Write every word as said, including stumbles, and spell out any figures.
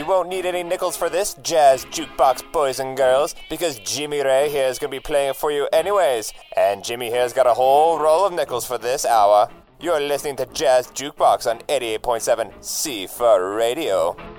won't need any nickels for this jazz jukebox, boys and girls, because Jimmy Ray here is going to be playing it for you anyways. And Jimmy here's got a whole roll of nickels for this hour. You're listening to Jazz Jukebox on eighty-eight point seven C four Radio.